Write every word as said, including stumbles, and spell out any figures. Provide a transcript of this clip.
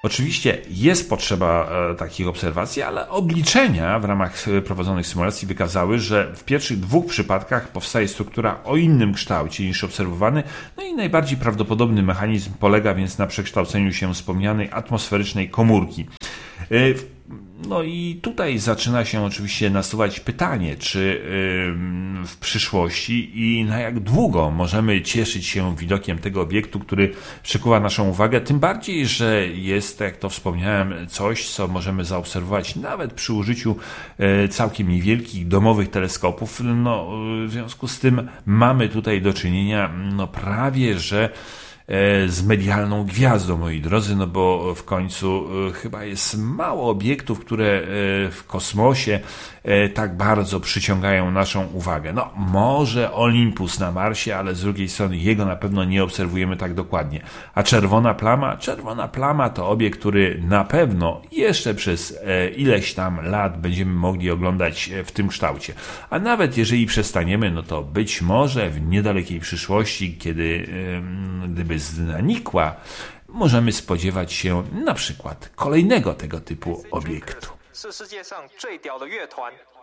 Oczywiście jest potrzeba e, takich obserwacji, ale obliczenia w ramach prowadzonych symulacji wykazały, że w pierwszych dwóch przypadkach powstaje struktura o innym kształcie niż obserwowany, no i najbardziej prawdopodobny mechanizm polega więc na przekształceniu się wspomnianej atmosferycznej komórki. E, No i tutaj zaczyna się oczywiście nasuwać pytanie, czy w przyszłości i na jak długo możemy cieszyć się widokiem tego obiektu, który przykuwa naszą uwagę, tym bardziej, że jest, jak to wspomniałem, coś, co możemy zaobserwować nawet przy użyciu całkiem niewielkich domowych teleskopów. No, w związku z tym mamy tutaj do czynienia no prawie, że z medialną gwiazdą, moi drodzy, no bo w końcu chyba jest mało obiektów, które w kosmosie tak bardzo przyciągają naszą uwagę. No, może Olympus na Marsie, ale z drugiej strony jego na pewno nie obserwujemy tak dokładnie. A czerwona plama? Czerwona plama to obiekt, który na pewno jeszcze przez ileś tam lat będziemy mogli oglądać w tym kształcie. A nawet jeżeli przestaniemy, no to być może w niedalekiej przyszłości, kiedy gdyby zanikła, możemy spodziewać się na przykład kolejnego tego typu obiektu.